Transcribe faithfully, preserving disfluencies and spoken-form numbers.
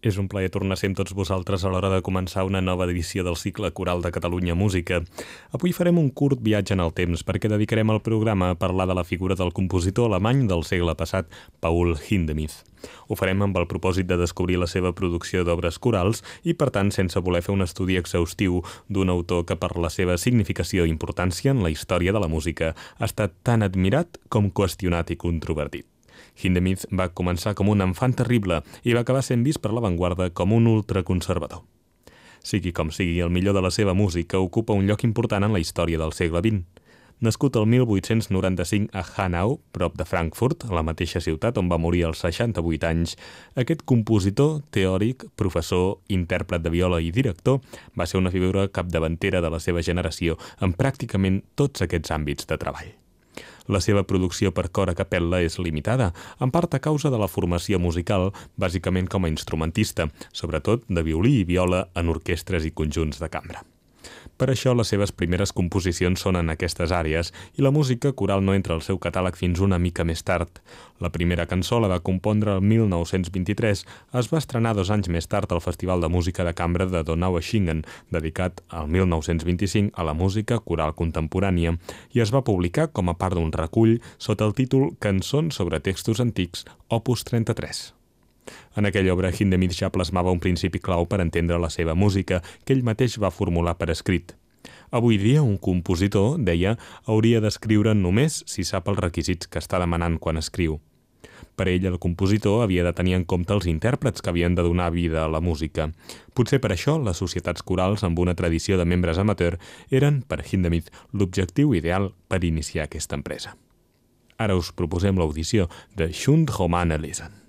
És un plaer tornar a ser amb tots vosaltres a l'hora de començar una nova edició del cicle coral de Catalunya Música. Avui farem un curt viatge en el temps perquè dedicarem el programa a parlar de la figura del compositor alemany del segle passat, Paul Hindemith. Ho farem amb el propòsit de descobrir la seva producció d'obres corals i, per tant, sense voler fer un estudi exhaustiu d'un autor que per la seva significació i importància en la història de la música ha estat tan admirat com qüestionat i controvertit. Hindemith va començar com un enfant terrible i va acabar sent vist per l'avantguarda com un ultraconservador. Sigui com sigui, el millor de la seva música ocupa un lloc important en la història del segle vint. Nascut el mil vuit-cents noranta-cinc a Hanau, prop de Frankfurt, a la mateixa ciutat on va morir als seixanta-vuit anys, aquest compositor, teòric, professor, intèrpret de viola i director va ser una figura capdavantera de la seva generació en pràcticament tots aquests àmbits de treball. La seva producció per cor a capella és limitada, en part a causa de la formació musical, bàsicament com a instrumentista, sobretot de violí i viola en orquestres i conjunts de cambra. Per això, les seves primeres composicions són en aquestes àrees i la música coral no entra al seu catàleg fins una mica més tard. La primera cançó la va compondre el mil nou-cents vint-i-tres, es va estrenar dos anys més tard al Festival de Música de Cambra de Donaueschingen, dedicat al mil nou-cents vint-i-cinc a la música coral contemporània, i es va publicar com a part d'un recull sota el títol Cançons sobre textos antics, opus trenta-tres. En aquella obra, Hindemith ja plasmava un principi clau per entendre la seva música, que ell mateix va formular per escrit. Avui dia, un compositor, deia, hauria d'escriure només si sap els requisits que està demanant quan escriu. Per ell, el compositor havia de tenir en compte els intèrprets que havien de donar vida a la música. Potser per això, les societats corals amb una tradició de membres amateur eren, per Hindemith, l'objectiu ideal per iniciar aquesta empresa. Ara us proposem l'audició de Schund Romane Lesen.